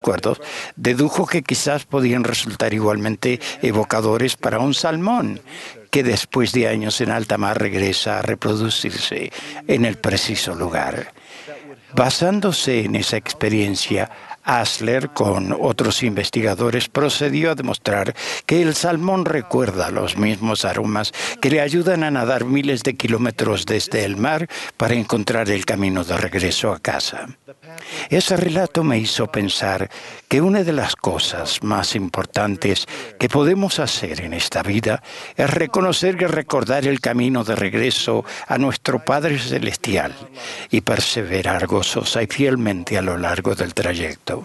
recuerdos, dedujo que quizás podían resultar igualmente evocadores para un salmón, que después de años en alta mar regresa a reproducirse en el preciso lugar. Basándose en esa experiencia, Asler, con otros investigadores, procedió a demostrar que el salmón recuerda los mismos aromas que le ayudan a nadar miles de kilómetros desde el mar para encontrar el camino de regreso a casa. Ese relato me hizo pensar que una de las cosas más importantes que podemos hacer en esta vida es reconocer y recordar el camino de regreso a nuestro Padre Celestial y perseverar gozosa y fielmente a lo largo del trayecto.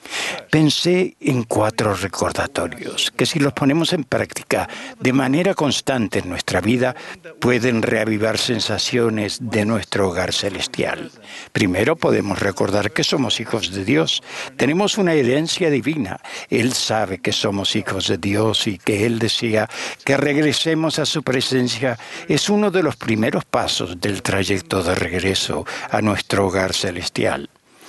Pensé en 4 recordatorios que, si los ponemos en práctica de manera constante en nuestra vida, pueden reavivar sensaciones de nuestro hogar celestial. Primero, podemos recordar que somos hijos de Dios. Tenemos una herencia divina. Él sabe que somos hijos de Dios y que Él desea que regresemos a su presencia. Es uno de los primeros pasos del trayecto de regreso a nuestro hogar celestial.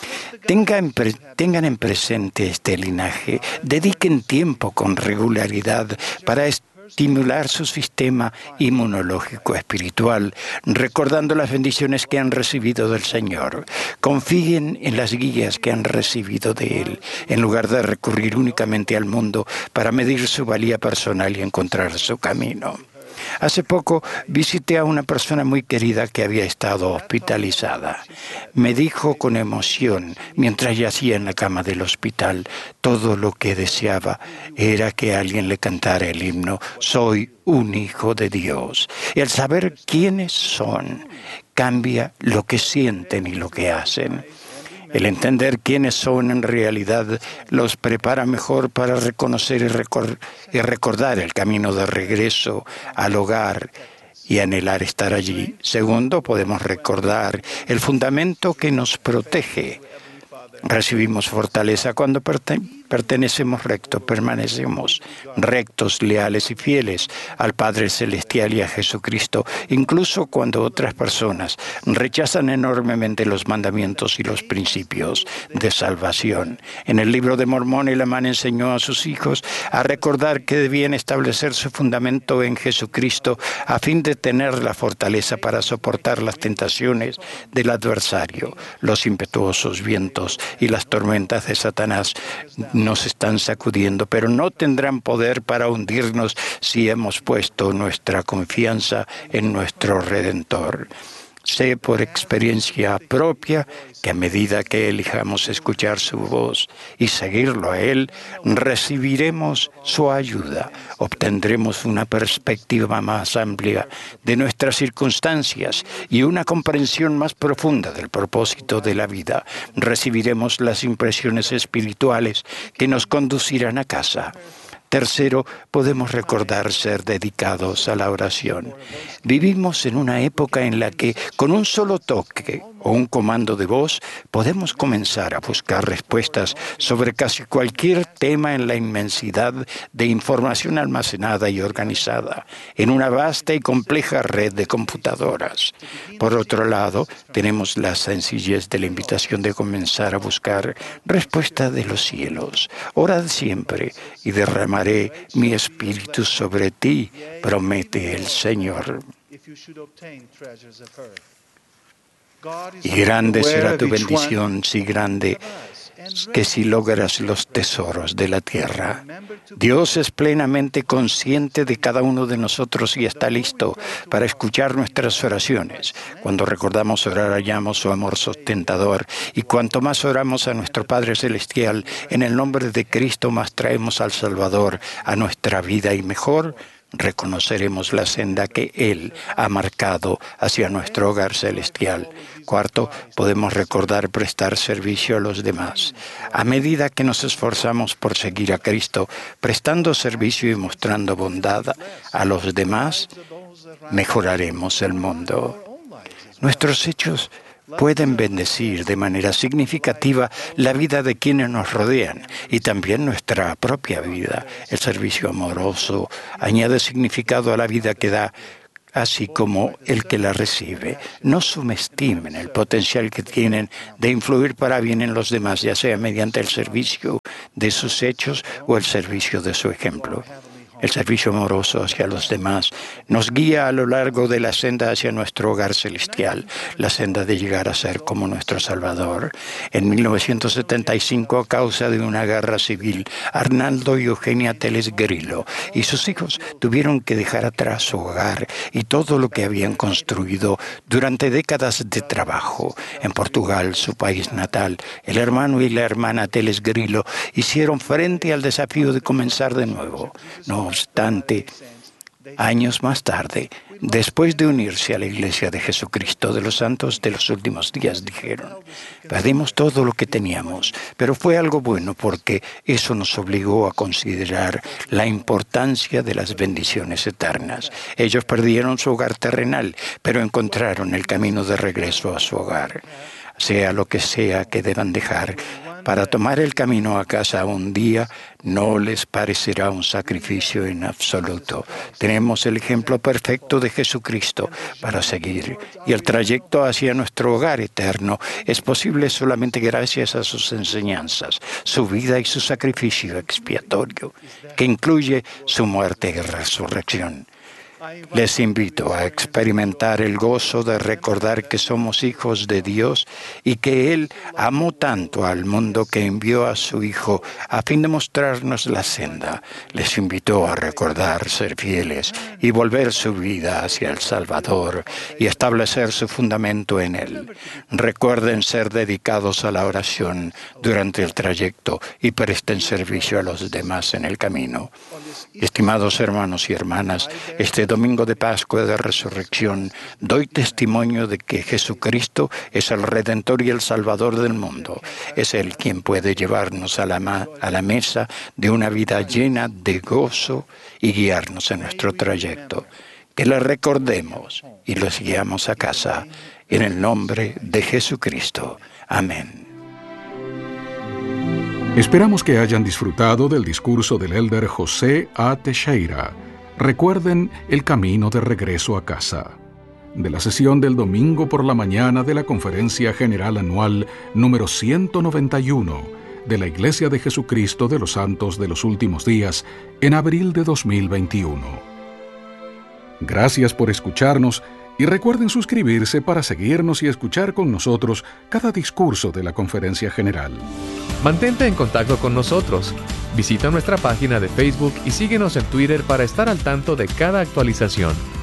Tengan en presente este linaje, dediquen tiempo con regularidad para estimular su sistema inmunológico espiritual, recordando las bendiciones que han recibido del Señor. Confíen en las guías que han recibido de Él, en lugar de recurrir únicamente al mundo para medir su valía personal y encontrar su camino. Hace poco visité a una persona muy querida que había estado hospitalizada. Me dijo con emoción, mientras yacía en la cama del hospital, todo lo que deseaba era que alguien le cantara el himno «Soy un hijo de Dios». Y al saber quiénes son, cambia lo que sienten y lo que hacen. El entender quiénes son en realidad los prepara mejor para reconocer y recordar el camino de regreso al hogar y anhelar estar allí. Segundo, podemos recordar el fundamento que nos protege. Recibimos fortaleza cuando permanecemos rectos, leales y fieles al Padre Celestial y a Jesucristo, incluso cuando otras personas rechazan enormemente los mandamientos y los principios de salvación. En el libro de Mormón, Elamán enseñó a sus hijos a recordar que debían establecer su fundamento en Jesucristo a fin de tener la fortaleza para soportar las tentaciones del adversario. Los impetuosos vientos y las tormentas de Satanás nos están sacudiendo, pero no tendrán poder para hundirnos si hemos puesto nuestra confianza en nuestro Redentor. Sé por experiencia propia que a medida que elijamos escuchar su voz y seguirlo a Él, recibiremos su ayuda, obtendremos una perspectiva más amplia de nuestras circunstancias y una comprensión más profunda del propósito de la vida. Recibiremos las impresiones espirituales que nos conducirán a casa. Tercero, podemos recordar ser dedicados a la oración. Vivimos en una época en la que, con un solo toque o un comando de voz, podemos comenzar a buscar respuestas sobre casi cualquier tema en la inmensidad de información almacenada y organizada en una vasta y compleja red de computadoras. Por otro lado, tenemos la sencillez de la invitación de comenzar a buscar respuesta de los cielos. Orad siempre y derramaré mi espíritu sobre ti, promete el Señor. Y grande será tu bendición, sí grande, que si logras los tesoros de la tierra. Dios es plenamente consciente de cada uno de nosotros y está listo para escuchar nuestras oraciones. Cuando recordamos orar, hallamos su amor sustentador, y cuanto más oramos a nuestro Padre Celestial, en el nombre de Cristo, más traemos al Salvador a nuestra vida, y mejor reconoceremos la senda que Él ha marcado hacia nuestro hogar celestial. Cuarto, podemos recordar prestar servicio a los demás. A medida que nos esforzamos por seguir a Cristo, prestando servicio y mostrando bondad a los demás, mejoraremos el mundo. Nuestros hechos pueden bendecir de manera significativa la vida de quienes nos rodean y también nuestra propia vida. El servicio amoroso añade significado a la vida que da así como el que la recibe. No subestimen el potencial que tienen de influir para bien en los demás, ya sea mediante el servicio de sus hechos o el servicio de su ejemplo. El servicio amoroso hacia los demás nos guía a lo largo de la senda hacia nuestro hogar celestial, la senda de llegar a ser como nuestro Salvador. En 1975, a causa de una guerra civil, Arnaldo y Eugenia Teles Grillo y sus hijos tuvieron que dejar atrás su hogar y todo lo que habían construido durante décadas de trabajo. En Portugal, su país natal, el hermano y la hermana Teles Grillo hicieron frente al desafío de comenzar de nuevo. No obstante, años más tarde, después de unirse a la Iglesia de Jesucristo de los Santos de los Últimos Días, dijeron: perdimos todo lo que teníamos, pero fue algo bueno porque eso nos obligó a considerar la importancia de las bendiciones eternas. Ellos perdieron su hogar terrenal, pero encontraron el camino de regreso a su hogar. Sea lo que sea que deban dejar, para tomar el camino a casa un día no les parecerá un sacrificio en absoluto. Tenemos el ejemplo perfecto de Jesucristo para seguir, y el trayecto hacia nuestro hogar eterno es posible solamente gracias a sus enseñanzas, su vida y su sacrificio expiatorio, que incluye su muerte y resurrección. Les invito a experimentar el gozo de recordar que somos hijos de Dios y que Él amó tanto al mundo que envió a su Hijo a fin de mostrarnos la senda. Les invito a recordar ser fieles y volver su vida hacia el Salvador y establecer su fundamento en Él. Recuerden ser dedicados a la oración durante el trayecto y presten servicio a los demás en el camino. Estimados hermanos y hermanas, este domingo de Pascua de Resurrección, doy testimonio de que Jesucristo es el Redentor y el Salvador del mundo. Es Él quien puede llevarnos a la mesa de una vida llena de gozo y guiarnos en nuestro trayecto. Que le recordemos y los guiamos a casa. En el nombre de Jesucristo. Amén. Esperamos que hayan disfrutado del discurso del elder José A. Teixeira. Recuerden el camino de regreso a casa. De la sesión del domingo por la mañana de la Conferencia General Anual número 191 de la Iglesia de Jesucristo de los Santos de los Últimos Días en abril de 2021. Gracias por escucharnos y recuerden suscribirse para seguirnos y escuchar con nosotros cada discurso de la Conferencia General. Mantente en contacto con nosotros. Visita nuestra página de Facebook y síguenos en Twitter para estar al tanto de cada actualización.